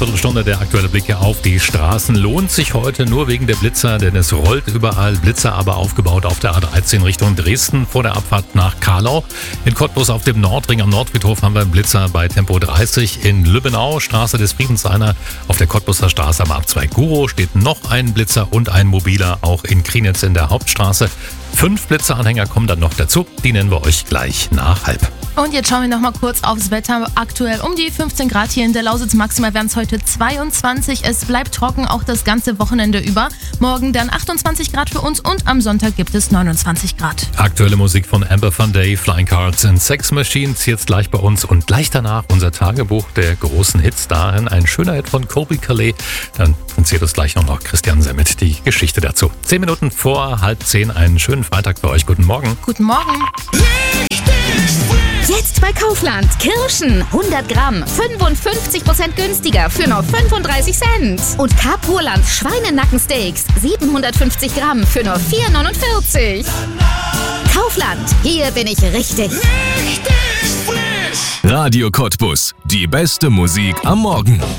Viertelstunde der aktuelle Blick hier auf die Straßen. Lohnt sich heute nur wegen der Blitzer, denn es rollt überall. Blitzer aber aufgebaut auf der A13 Richtung Dresden vor der Abfahrt nach Karlau. In Cottbus auf dem Nordring am Nordfriedhof haben wir einen Blitzer bei Tempo 30. In Lübbenau, Straße des Friedens, einer auf der Cottbuser Straße am Abzweig Guro steht noch ein Blitzer und ein mobiler, auch in Krienitz in der Hauptstraße. 5 Blitzeranhänger kommen dann noch dazu. Die nennen wir euch gleich nach halb. Und jetzt schauen wir noch mal kurz aufs Wetter. Aktuell um die 15 Grad hier in der Lausitz. Maximal werden es heute 22. Es bleibt trocken, auch das ganze Wochenende über. Morgen dann 28 Grad für uns und am Sonntag gibt es 29 Grad. Aktuelle Musik von Amber Van Day, Flying Cards and Sex Machines, jetzt gleich bei uns. Und gleich danach unser Tagebuch der großen Hits. Darin ein schöner Hit von Colby Calais. Dann erzählt uns gleich noch Christian Semmet die Geschichte dazu. 10 Minuten vor 9:30. Einen schönen Freitag für euch. Guten Morgen. Guten Morgen. Jetzt bei Kaufland. Kirschen 100 Gramm 55% günstiger für nur 35 Cent. Und Carpurland Schweinenackensteaks 750 Gramm für nur 4,49. Kaufland, hier bin ich richtig. Radio Cottbus. Die beste Musik am Morgen.